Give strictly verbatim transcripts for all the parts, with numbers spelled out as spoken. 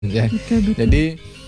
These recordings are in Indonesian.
Ya. Betul, betul. Jadi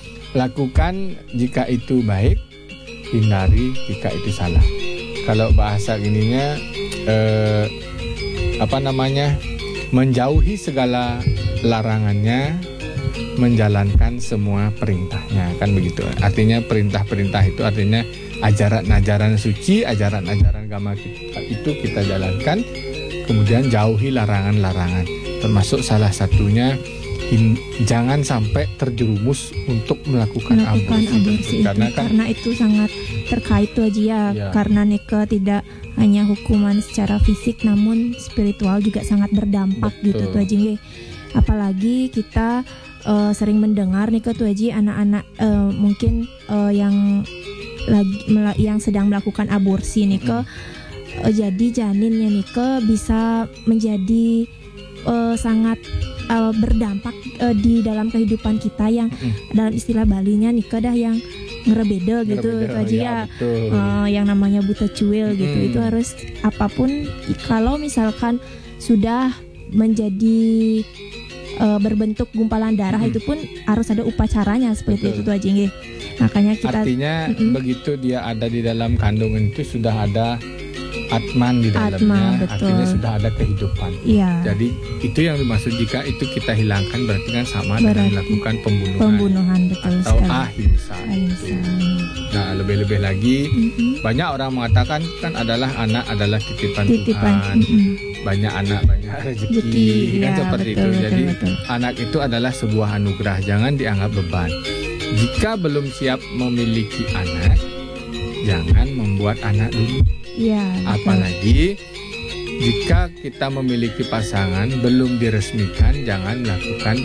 lakukan jika itu baik, hindari jika itu salah. Kalau bahasa gininya eh, apa namanya, menjauhi segala larangannya, menjalankan semua perintahnya, kan begitu. Artinya perintah-perintah itu artinya ajaran-ajaran suci, ajaran-ajaran agama kita, itu kita jalankan. Kemudian jauhi larangan-larangan, termasuk salah satunya In, jangan sampai terjerumus untuk melakukan, melakukan aborsi, aborsi itu. karena kan karena itu sangat terkait tuh Haji ya, ya. Karena nikah tidak hanya hukuman secara fisik namun spiritual juga sangat berdampak. Betul. Gitu tuh Haji. Apalagi kita uh, sering mendengar nikah tuh Haji, anak-anak uh, mungkin uh, yang lagi mela- yang sedang melakukan aborsi nikah, hmm. uh, jadi janinnya nikah bisa menjadi uh, sangat Uh, berdampak uh, di dalam kehidupan kita yang mm. dalam istilah Balinya nikah dah yang ngerebeda gitu aja ya, uh, yang namanya buta cuil mm. gitu. Itu harus apapun, kalau misalkan sudah menjadi uh, berbentuk gumpalan darah, mm. itu pun harus ada upacaranya seperti Betul. Itu tuh aja nggih. Makanya kita artinya mm-mm. begitu dia ada di dalam kandungan itu sudah ada atman di dalamnya, Atma, artinya sudah ada kehidupan. Ya. Jadi itu yang dimaksud jika itu kita hilangkan berarti kan sama berarti dengan melakukan pembunuhan, pembunuhan betul atau sekali. ahimsa. ahimsa. Nah lebih-lebih lagi mm-hmm. banyak orang mengatakan kan adalah anak adalah titipan, titipan. Tuhan. Mm-hmm. Banyak anak banyak rezeki, rezeki kan ya, seperti betul, itu. Betul, Jadi betul. anak itu adalah sebuah anugerah, jangan dianggap beban. Jika belum siap memiliki anak, jangan membuat anak dulu. Ya, apalagi jika kita memiliki pasangan belum diresmikan, jangan melakukan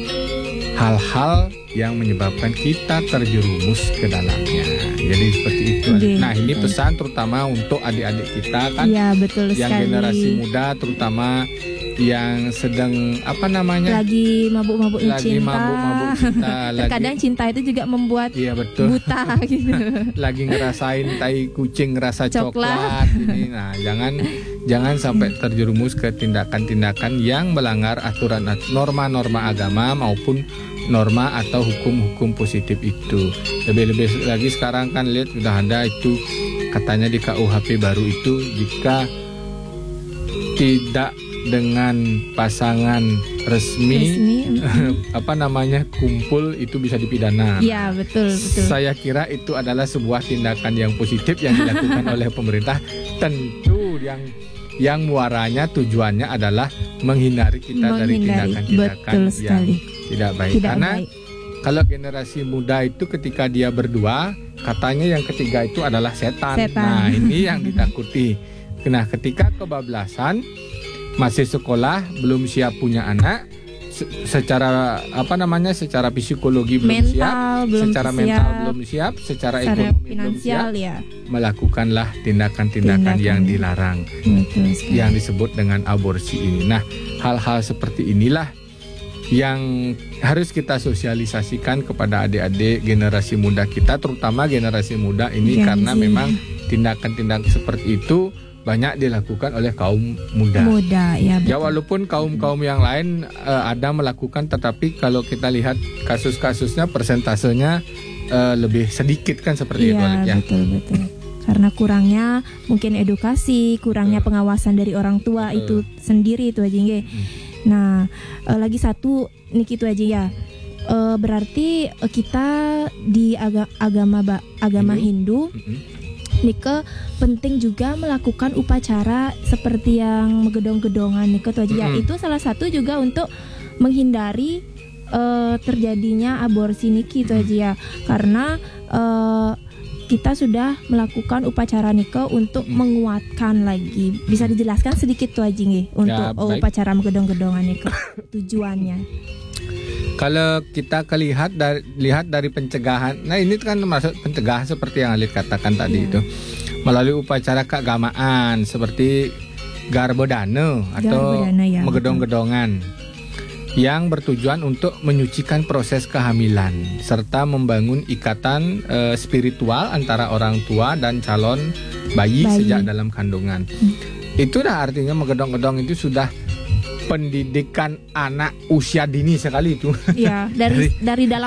hal-hal yang menyebabkan kita terjerumus ke dalamnya. Jadi seperti itu. Okay. Nah ini pesan terutama untuk adik-adik kita kan, ya, betul yang sekali. Generasi muda terutama yang sedang apa namanya lagi mabuk-mabuk lagi cinta. mabuk-mabuk cinta. Terkadang lagi, cinta itu juga membuat iya, betul. buta gitu. Lagi ngerasain tai kucing rasa coklat, coklat ini. Nah, jangan jangan sampai terjerumus ke tindakan-tindakan yang melanggar aturan norma-norma agama maupun norma atau hukum-hukum positif itu. Lebih-lebih lagi sekarang kan lihat sudah ada itu katanya di K U H P baru itu, jika tidak dengan pasangan resmi, resmi. apa namanya kumpul itu bisa dipidana. Iya betul betul. Saya kira itu adalah sebuah tindakan yang positif yang dilakukan oleh pemerintah. Tentu yang yang muaranya tujuannya adalah menghindari kita menghindari. dari tindakan-tindakan yang tidak baik. Tidak Karena baik. Kalau generasi muda itu ketika dia berdua, katanya yang ketiga itu adalah setan. setan. Nah ini yang ditakuti. Nah ketika kebablasan, masih sekolah, belum siap punya anak, secara apa namanya, secara psikologi belum mental, siap, belum secara siap, mental belum siap, secara, secara ekonomi finansial belum siap, ya. melakukanlah tindakan-tindakan yang dilarang, betul, yang disebut dengan aborsi ini. Nah, hal-hal seperti inilah yang harus kita sosialisasikan kepada adik-adik generasi muda kita, terutama generasi muda ini, ya, karena sih. memang tindakan-tindakan seperti itu banyak dilakukan oleh kaum muda. Muda, ya. Ya walaupun kaum-kaum yang lain uh, ada melakukan, tetapi kalau kita lihat kasus-kasusnya, persentasenya uh, lebih sedikit kan seperti ya, itu. Ya betul betul. Karena kurangnya mungkin edukasi, kurangnya betul. pengawasan dari orang tua betul. itu sendiri itu aja nggih. Hmm. Nah uh, lagi satu niki itu aja ya. Uh, berarti uh, kita di aga- agama ba- agama Hindu. Hindu hmm. Nika penting juga melakukan upacara seperti yang megedong-gedongan Nika tuh aja mm-hmm. ya. Itu salah satu juga untuk menghindari uh, terjadinya aborsi niki itu aja ya. Karena uh, kita sudah melakukan upacara Nika untuk mm-hmm. menguatkan lagi. Bisa dijelaskan sedikit tuh aja nih untuk ya, uh, upacara megedong-gedongan Nika tujuannya. Kalau kita kelihat dari lihat dari pencegahan, nah ini kan termasuk pencegahan seperti yang Alit katakan tadi yeah. itu, melalui upacara keagamaan seperti garbodane atau ya, megedong-gedongan yang bertujuan untuk menyucikan proses kehamilan serta membangun ikatan e, spiritual antara orang tua dan calon bayi, bayi. sejak dalam kandungan. Hmm. Itu dah artinya megedong-gedong itu sudah pendidikan anak usia dini sekali itu. Ya, dari dari dalam